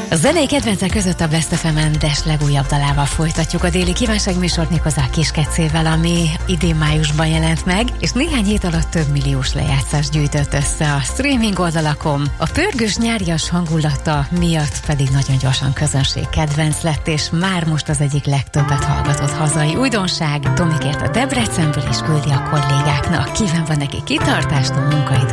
A zenei kedvencek között a Best FM Mendes legújabb dalával folytatjuk a déli kívánságműsort, méghozzá Kiskecével, ami idén májusban jelent meg, és néhány hét alatt több milliós lejátszást gyűjtött össze a streaming oldalakon. A pörgős nyárias hangulata miatt pedig nagyon gyorsan közönség kedvenc lett, és már most az egyik legtöbbet hallgatott hazai újdonság. Tomikért a Debrecenből is küldi a kollégáknak. Kívánva neki kitartást a munkaidő